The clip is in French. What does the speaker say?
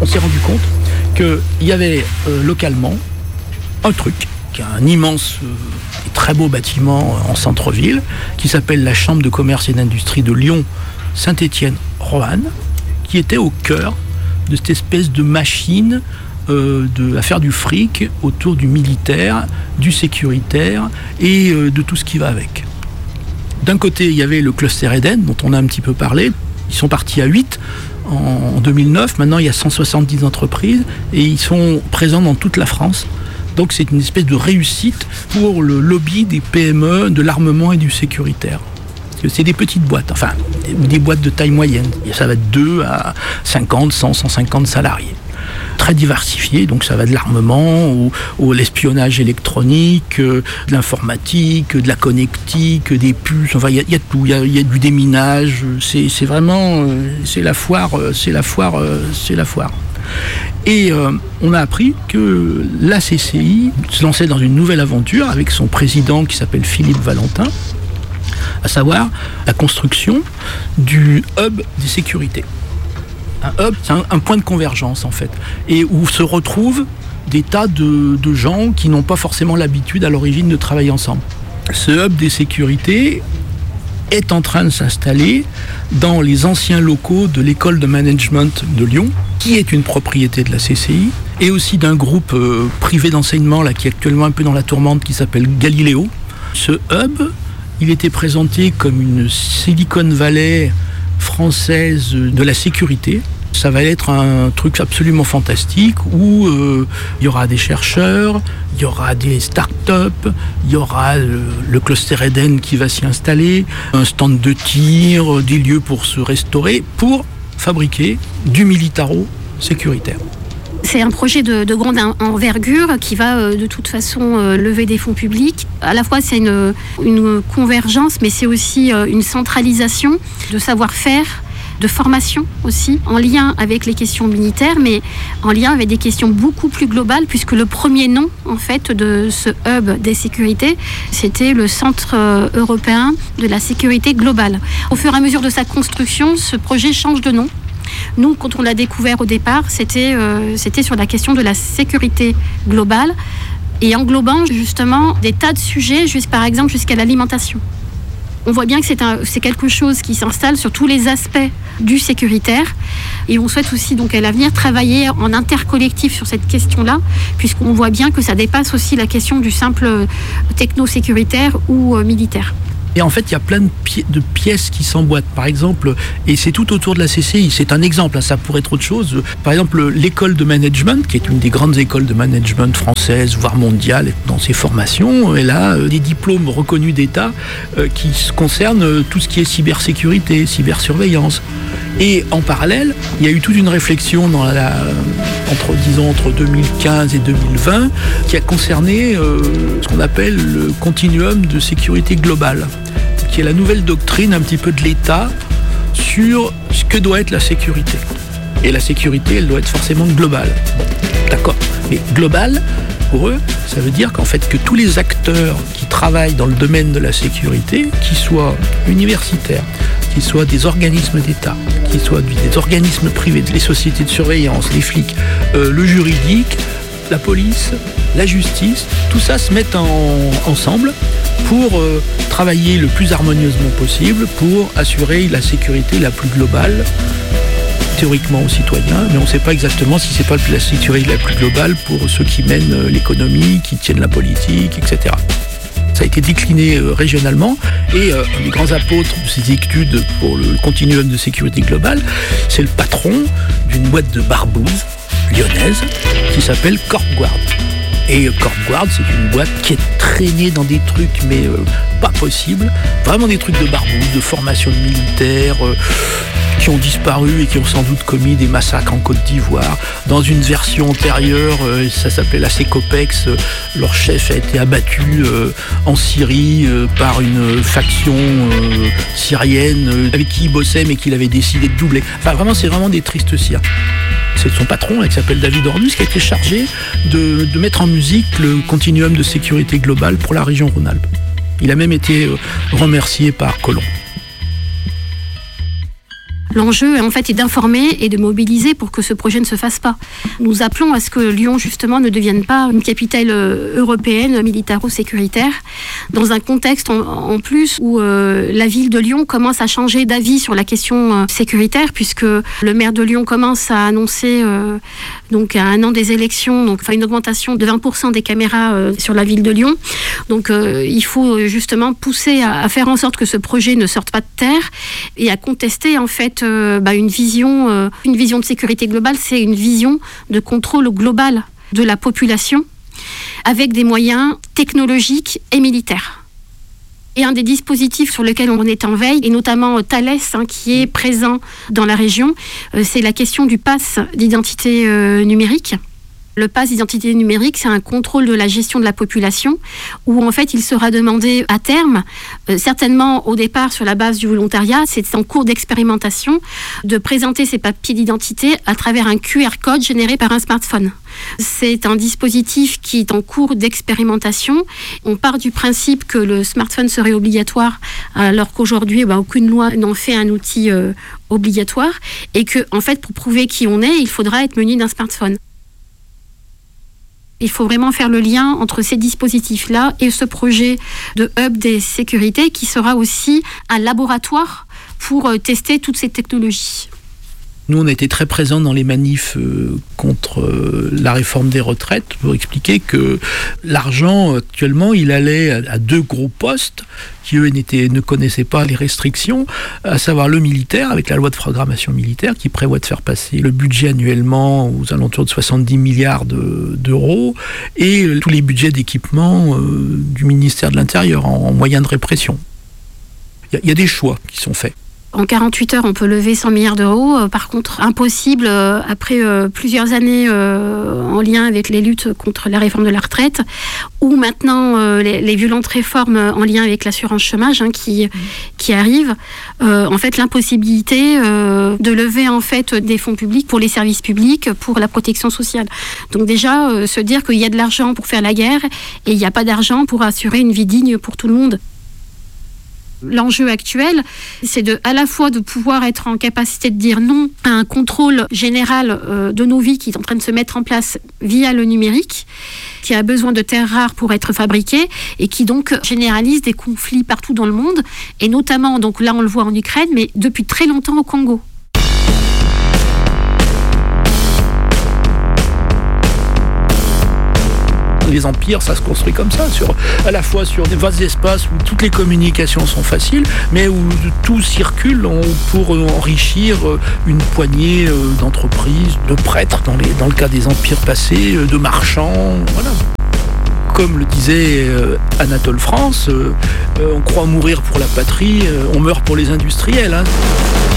on s'est rendu compte qu'il y avait localement un truc, qui est un immense et très beau bâtiment en centre-ville, qui s'appelle la Chambre de commerce et d'industrie de Lyon, Saint-Étienne, Roanne, qui était au cœur de cette espèce de machine à faire du fric autour du militaire, du sécuritaire et de tout ce qui va avec. D'un côté, il y avait le cluster Eden, dont on a un petit peu parlé. Ils sont partis à 8 en 2009. Maintenant, il y a 170 entreprises et ils sont présents dans toute la France. Donc, c'est une espèce de réussite pour le lobby des PME, de l'armement et du sécuritaire. C'est des petites boîtes, enfin, des boîtes de taille moyenne. Et ça va de 2 à 50, 100, 150 salariés. Très diversifié, donc ça va de l'armement au l'espionnage électronique, de l'informatique, de la connectique, des puces, enfin il y a tout, il y a du déminage, c'est vraiment, c'est la foire. Et on a appris que la CCI se lançait dans une nouvelle aventure avec son président qui s'appelle Philippe Valentin, à savoir la construction du hub des sécurités. Un hub, c'est un point de convergence en fait, et où se retrouvent des tas de gens qui n'ont pas forcément l'habitude à l'origine de travailler ensemble. Ce hub des sécurités est en train de s'installer dans les anciens locaux de l'école de management de Lyon, qui est une propriété de la CCI, et aussi d'un groupe privé d'enseignement là, qui est actuellement un peu dans la tourmente, qui s'appelle Galiléo. Ce hub, il était présenté comme une Silicon Valley française de la sécurité. Ça va être un truc absolument fantastique où il y aura des chercheurs, il y aura des start-up, il y aura le cluster Eden qui va s'y installer, un stand de tir, des lieux pour se restaurer, pour fabriquer du militaro sécuritaire. C'est un projet de grande envergure qui va de toute façon lever des fonds publics. À la fois c'est une convergence, mais c'est aussi une centralisation de savoir-faire, de formation aussi, en lien avec les questions militaires, mais en lien avec des questions beaucoup plus globales, puisque le premier nom en fait de ce hub des sécurités, c'était le Centre européen de la sécurité globale. Au fur et à mesure de sa construction, ce projet change de nom. Nous, quand on l'a découvert au départ, c'était sur la question de la sécurité globale et englobant justement des tas de sujets, par exemple jusqu'à l'alimentation. On voit bien que c'est quelque chose qui s'installe sur tous les aspects du sécuritaire et on souhaite aussi donc à l'avenir travailler en intercollectif sur cette question-là, puisqu'on voit bien que ça dépasse aussi la question du simple techno-sécuritaire ou militaire. Et en fait, il y a plein de pièces qui s'emboîtent. Par exemple, et c'est tout autour de la CCI, c'est un exemple, ça pourrait être autre chose. Par exemple, l'école de management, qui est une des grandes écoles de management françaises, voire mondiales, dans ses formations, elle a des diplômes reconnus d'État qui concernent tout ce qui est cybersécurité, cybersurveillance. Et en parallèle, il y a eu toute une réflexion entre 2015 et 2020 qui a concerné ce qu'on appelle le continuum de sécurité globale, qui est la nouvelle doctrine un petit peu de l'État sur ce que doit être la sécurité. Et la sécurité, elle doit être forcément globale. D'accord. Mais globale, pour eux, ça veut dire qu'en fait, que tous les acteurs qui travaillent dans le domaine de la sécurité, qu'ils soient universitaires, qu'ils soient des organismes d'État, qu'ils soient des organismes privés, les sociétés de surveillance, les flics, le juridique, la police, la justice, tout ça se met ensemble pour travailler le plus harmonieusement possible pour assurer la sécurité la plus globale, théoriquement aux citoyens, mais on ne sait pas exactement si c'est pas la sécurité la plus globale pour ceux qui mènent l'économie, qui tiennent la politique, etc. Ça a été décliné régionalement et un des grands apôtres de ces études pour le continuum de sécurité globale, c'est le patron d'une boîte de barbouzes lyonnaise qui s'appelle Corpguard. Et Corpguard, c'est une boîte qui est traînée dans des trucs, mais pas possible. Vraiment des trucs de barbouzes, de formation de militaires, qui ont disparu et qui ont sans doute commis des massacres en Côte d'Ivoire. Dans une version antérieure, ça s'appelait la Secopex, leur chef a été abattu en Syrie par une faction syrienne avec qui il bossait mais qu'il avait décidé de doubler. Enfin vraiment, c'est vraiment des tristes cires. C'est son patron, qui s'appelle David Ornus, qui a été chargé de mettre en musique le continuum de sécurité globale pour la région Rhône-Alpes. Il a même été remercié par Colomb. L'enjeu, en fait, est d'informer et de mobiliser pour que ce projet ne se fasse pas. Nous appelons à ce que Lyon, justement, ne devienne pas une capitale européenne militaro-sécuritaire, dans un contexte en plus où la ville de Lyon commence à changer d'avis sur la question sécuritaire, puisque le maire de Lyon commence à annoncer, donc à un an des élections, une augmentation de 20% des caméras sur la ville de Lyon. Donc il faut justement pousser à faire en sorte que ce projet ne sorte pas de terre et à contester, en fait, une vision de sécurité globale, c'est une vision de contrôle global de la population avec des moyens technologiques et militaires. Et un des dispositifs sur lesquels on est en veille, et notamment Thales, qui est présent dans la région, c'est la question du pass d'identité numérique. Le pass d'identité numérique, c'est un contrôle de la gestion de la population où en fait il sera demandé à terme, certainement au départ sur la base du volontariat, c'est en cours d'expérimentation, de présenter ses papiers d'identité à travers un QR code généré par un smartphone. C'est un dispositif qui est en cours d'expérimentation. On part du principe que le smartphone serait obligatoire alors qu'aujourd'hui aucune loi n'en fait un outil obligatoire et que en fait pour prouver qui on est, il faudra être muni d'un smartphone. Il faut vraiment faire le lien entre ces dispositifs-là et ce projet de hub des sécurités qui sera aussi un laboratoire pour tester toutes ces technologies. Nous, on a été très présents dans les manifs contre la réforme des retraites pour expliquer que l'argent, actuellement, il allait à deux gros postes qui, eux, ne connaissaient pas les restrictions, à savoir le militaire, avec la loi de programmation militaire, qui prévoit de faire passer le budget annuellement aux alentours de 70 milliards d'euros, et tous les budgets d'équipement du ministère de l'Intérieur en moyens de répression. Il y a des choix qui sont faits. En 48 heures, on peut lever 100 milliards d'euros. Par contre, impossible après plusieurs années en lien avec les luttes contre la réforme de la retraite, ou maintenant les violentes réformes en lien avec l'assurance chômage qui arrivent. En fait, l'impossibilité de lever en fait des fonds publics pour les services publics, pour la protection sociale. Donc déjà, se dire qu'il y a de l'argent pour faire la guerre et il n'y a pas d'argent pour assurer une vie digne pour tout le monde. L'enjeu actuel, c'est à la fois de pouvoir être en capacité de dire non à un contrôle général de nos vies qui est en train de se mettre en place via le numérique, qui a besoin de terres rares pour être fabriquées et qui donc généralise des conflits partout dans le monde, et notamment, donc là on le voit en Ukraine, mais depuis très longtemps au Congo. Les empires, ça se construit comme ça, à la fois sur des vastes espaces où toutes les communications sont faciles, mais où tout circule pour enrichir une poignée d'entreprises, de prêtres, dans le cas des empires passés, de marchands, voilà. Comme le disait Anatole France, on croit mourir pour la patrie, on meurt pour les industriels.